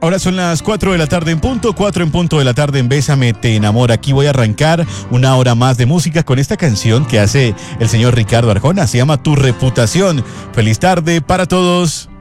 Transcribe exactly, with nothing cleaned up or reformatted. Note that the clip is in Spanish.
Ahora son las cuatro de la tarde en punto, cuatro en punto de la tarde en Bésame, te enamora. Aquí voy a arrancar una hora más de música con esta canción que hace el señor Ricardo Arjona. Se llama Tu Reputación. Feliz tarde para todos.